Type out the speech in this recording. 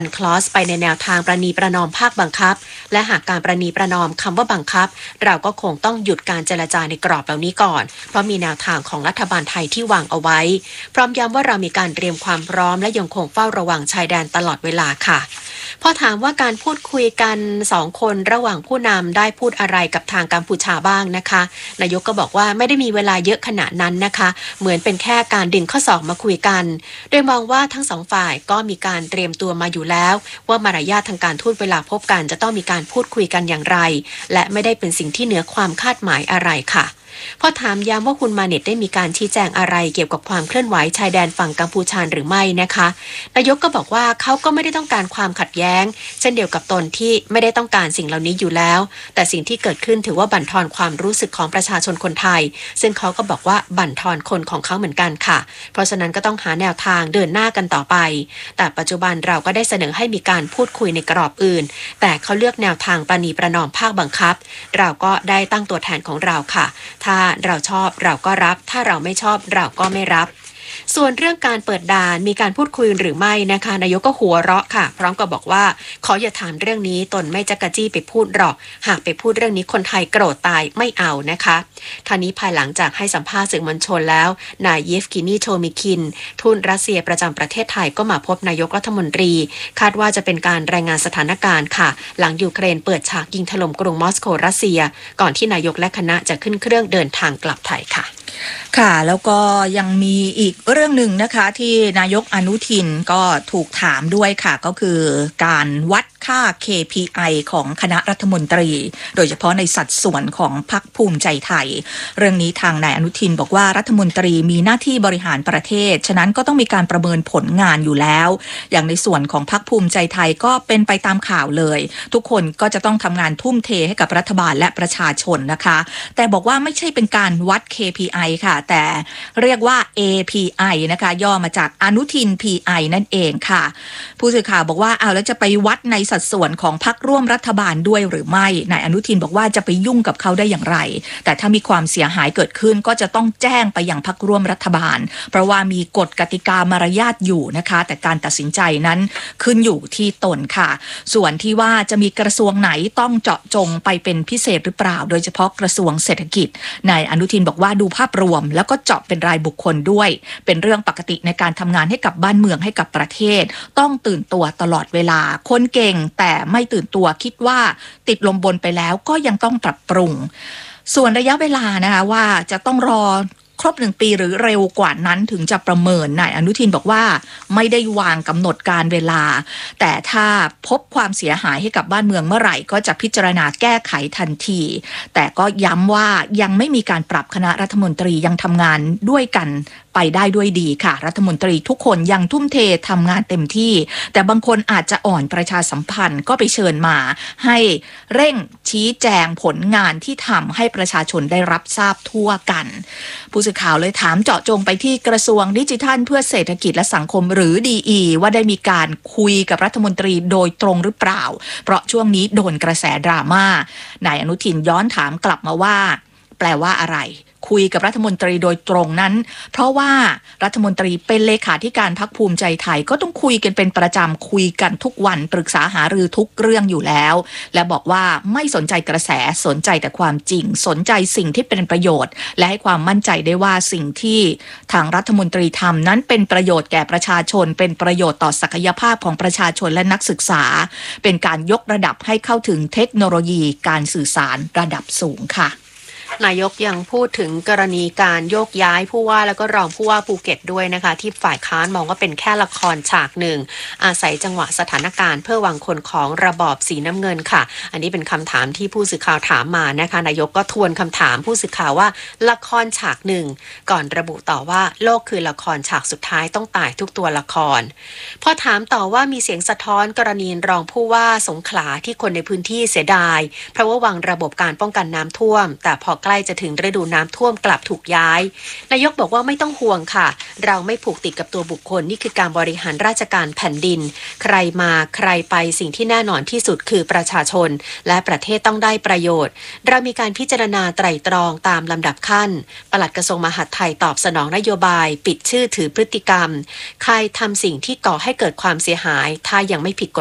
คลอสไปในแนวทางประนีประนอมภาคบังคับและหากการประนีประนอมคำว่าบังคับเราก็คงต้องหยุดการเจรจาในกรอบเหล่านี้ก่อนเพราะมีแนวทางของรัฐบาลไทยที่วางเอาไว้พร้อมย้ำว่าเรามีการเตรียมความพร้อมและยังคงเฝ้าระวังชายแดนตลอดเวลาค่ะพอถามว่าการพูดคุยกัน2 คนระหว่างผู้นำได้พูดอะไรกับทางกัมพูชาบ้างนะคะนายกก็บอกว่าไม่ได้มีเวลาเยอะขนาดนั้นนะคะเหมือนเป็นแค่การดึงข้อศอกมาคุยกันโดยมองว่าทั้ง2 ฝ่ายก็มีการเตรียมตัวมาอยู่แล้วว่ามารยาททางการทูตเวลาพบกันจะต้องมีการพูดคุยกันอย่างไรและไม่ได้เป็นสิ่งที่เหนือความคาดหมายอะไรค่ะพอถามย้ำว่าคุณมาเน็ตได้มีการชี้แจงอะไรเกี่ยวกับความเคลื่อนไหวชายแดนฝั่งกัมพูชาหรือไม่นะคะนายกก็บอกว่าเขาก็ไม่ได้ต้องการความขัดแย้งเช่นเดียวกับตนที่ไม่ได้ต้องการสิ่งเหล่านี้อยู่แล้วแต่สิ่งที่เกิดขึ้นถือว่าบั่นทอนความรู้สึกของประชาชนคนไทยซึ่งเขาก็บอกว่าบั่นทอนคนของเขาเหมือนกันค่ะเพราะฉะนั้นก็ต้องหาแนวทางเดินหน้ากันต่อไปแต่ปัจจุบันเราก็ได้เสนอให้มีการพูดคุยในกรอบอื่นแต่เขาเลือกแนวทางประนีประนอมภาคบังคับเราก็ได้ตั้งตัวแทนของเราค่ะถ้าเราชอบเราก็รับถ้าเราไม่ชอบเราก็ไม่รับส่วนเรื่องการเปิดด่านมีการพูดคุยหรือไม่นะคะนายกก็หัวเราะค่ะพร้อมกับบอกว่าขออย่าถามเรื่องนี้ตนไม่จักกะจี้ไปพูดหรอกหากไปพูดเรื่องนี้คนไทยโกรธตายไม่เอานะคะท่านี้ภายหลังจากให้สัมภาษณ์สื่อมวลชนแล้วนายเยฟกินีโชมิคินทูตรัสเซียประจำประเทศไทยก็มาพบนายกรัฐมนตรีคาดว่าจะเป็นการรายงานสถานการณ์ค่ะหลังยูเครนเปิดฉากยิงถล่มกรุงมอสโกรัสเซียก่อนที่นายกและคณะจะขึ้นเครื่องเดินทางกลับไทยค่ะค่ะแล้วก็ยังมีอีกเรื่องหนึ่งนะคะที่นายกอนุทินก็ถูกถามด้วยค่ะก็คือการวัดค่า KPI ของคณะรัฐมนตรีโดยเฉพาะในสัดส่วนของพรรคภูมิใจไทยเรื่องนี้ทางนายอนุทินบอกว่ารัฐมนตรีมีหน้าที่บริหารประเทศฉะนั้นก็ต้องมีการประเมินผลงานอยู่แล้วอย่างในส่วนของพรรคภูมิใจไทยก็เป็นไปตามข่าวเลยทุกคนก็จะต้องทำงานทุ่มเทให้กับรัฐบาลและประชาชนนะคะแต่บอกว่าไม่ใช่เป็นการวัด KPI ค่ะแต่เรียกว่า API นะคะย่อมาจากอนุทิน PI นั่นเองค่ะผู้สื่อข่าวบอกว่าแล้วจะไปวัดในสัดส่วนของพรรคร่วมรัฐบาลด้วยหรือไม่นายอนุทินบอกว่าจะไปยุ่งกับเขาได้อย่างไรแต่ถ้ามีความเสียหายเกิดขึ้นก็จะต้องแจ้งไปยังพรรคร่วมรัฐบาลเพราะว่ามีกฎกติกามารยาทอยู่นะคะแต่การตัดสินใจนั้นขึ้นอยู่ที่ตนค่ะส่วนที่ว่าจะมีกระทรวงไหนต้องเจาะจงไปเป็นพิเศษหรือเปล่าโดยเฉพาะกระทรวงเศรษฐกิจนายอนุทินบอกว่าดูภาพรวมแล้วก็เจาะเป็นรายบุคคลด้วยเป็นเรื่องปกติในการทำงานให้กับบ้านเมืองให้กับประเทศต้องตื่นตัวตลอดเวลาคนเก่งแต่ไม่ตื่นตัวคิดว่าติดลมบนไปแล้วก็ยังต้องปรับปรุงส่วนระยะเวลานะคะว่าจะต้องรอครบ1 ปีหรือเร็วกว่านั้นถึงจะประเมินนายอนุทินบอกว่าไม่ได้วางกำหนดการเวลาแต่ถ้าพบความเสียหายให้กับบ้านเมืองเมื่อไหร่ก็จะพิจารณาแก้ไขทันทีแต่ก็ย้ำว่ายังไม่มีการปรับคณะรัฐมนตรียังทำงานด้วยกันไปได้ด้วยดีค่ะรัฐมนตรีทุกคนยังทุ่มเททำงานเต็มที่แต่บางคนอาจจะอ่อนประชาสัมพันธ์ก็ไปเชิญมาให้เร่งชี้แจงผลงานที่ทำให้ประชาชนได้รับทราบทั่วกันผู้สื่อข่าวเลยถามเจาะจงไปที่กระทรวงดิจิทัลเพื่อเศรษฐกิจและสังคมหรือ DE ว่าได้มีการคุยกับรัฐมนตรีโดยตรงหรือเปล่าเพราะช่วงนี้โดนกระแสดราม่านายอนุทินย้อนถามกลับมาว่าแปลว่าอะไรคุยกับรัฐมนตรีโดยตรงนั้นเพราะว่ารัฐมนตรีเป็นเลขาธิการพรรคภูมิใจไทยก็ต้องคุยกันเป็นประจำคุยกันทุกวันปรึกษาหารือทุกเรื่องอยู่แล้วและบอกว่าไม่สนใจกระแสสนใจแต่ความจริงสนใจสิ่งที่เป็นประโยชน์และให้ความมั่นใจได้ว่าสิ่งที่ทางรัฐมนตรีทำนั้นเป็นประโยชน์แก่ประชาชนเป็นประโยชน์ต่อศักยภาพของประชาชนและนักศึกษาเป็นการยกระดับให้เข้าถึงเทคโนโลยีการสื่อสารระดับสูงค่ะนายกยังพูดถึงกรณีการโยกย้ายผู้ว่าแล้วก็รองผู้ว่าภูเก็ตด้วยนะคะที่ฝ่ายค้านมองว่าเป็นแค่ละครฉากหนึ่งอาศัยจังหวะสถานการณ์เพื่อวางคนของระบอบสีน้ำเงินค่ะอันนี้เป็นคำถามที่ผู้สื่อข่าวถามมานะคะนายกก็ทวนคำถามผู้สื่อข่าวว่าละครฉากหนึ่งก่อนระบุต่อว่าโลกคือละครฉากสุดท้ายต้องตายทุกตัวละครพอถามต่อว่ามีเสียงสะท้อนกรณีรองผู้ว่าสงขลาที่คนในพื้นที่เสียดายเพราะว่าวางระบบการป้องกันน้ำท่วมแต่พอใกล้จะถึงฤดูน้ำท่วมกลับถูกย้ายนายกบอกว่าไม่ต้องห่วงค่ะเราไม่ผูกติดกับตัวบุคคลนี่คือการบริหารราชการแผ่นดินใครมาใครไปสิ่งที่แน่นอนที่สุดคือประชาชนและประเทศต้องได้ประโยชน์เรามีการพิจารณาไตร่ตรองตามลำดับขั้นปลัดกระทรวงมหาดไทยตอบสนองนโยบายปิดชื่อถือพฤติกรรมใครทำสิ่งที่ก่อให้เกิดความเสียหายถ้ายังไม่ผิดกฎ